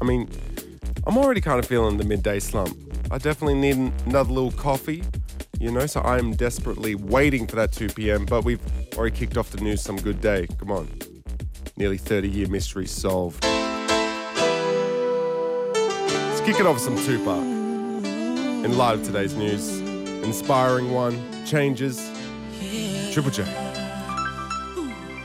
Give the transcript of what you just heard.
I mean, I'm already kind of feeling the midday slump. I definitely need another little coffee, so I'm desperately waiting for that 2 p.m., but we've already kicked off the news some good day. Come on. Nearly 30-year mystery solved. Let's kick it off with some Tupac. In light of today's news, inspiring one, changes, Triple J.